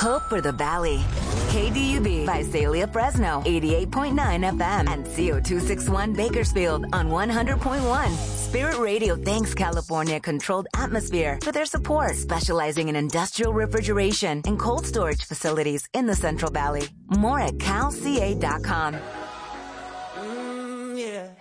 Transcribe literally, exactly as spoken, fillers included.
Hope for the Valley. K D U B, Visalia, Fresno, eighty-eight point nine F M, and C O two sixty-one Bakersfield on one hundred point one. Spirit Radio thanks California Controlled Atmosphere for their support, specializing in industrial refrigeration and cold storage facilities in the Central Valley. More at cal c a dot com. Mm, yeah.